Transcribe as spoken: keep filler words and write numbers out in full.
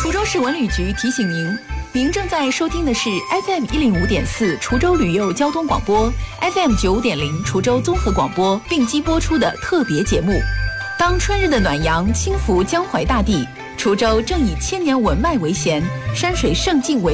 滁州市文旅局提醒您，您正在收听的是 F M 一零五点四滁州旅游交通广播 ，F M 九五点零滁州综合广播并机播出的特别节目。当春日的暖阳轻拂江淮大地，滁州正以千年文脉为弦，山水胜境为